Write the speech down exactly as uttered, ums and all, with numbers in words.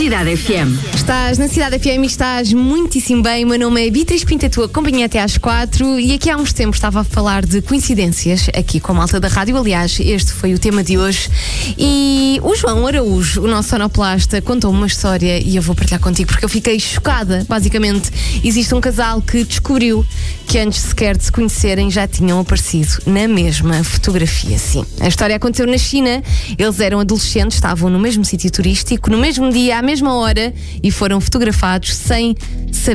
Cidade F M. Estás na Cidade F M e estás muitíssimo bem. O meu nome é Beatriz Pinto, a tua companhia até às quatro. E aqui há uns tempos estava a falar de coincidências aqui com a malta da rádio. Aliás, este foi o tema de hoje. E o João Araújo, o nosso sonoplasta, contou uma história e eu vou partilhar contigo porque eu fiquei chocada. Basicamente, existe um casal que descobriu que antes sequer de se conhecerem já tinham aparecido na mesma fotografia. Sim, a história aconteceu na China. Eles eram adolescentes, estavam no mesmo sítio turístico, no mesmo dia, à mesma hora, e foram fotografados sem saber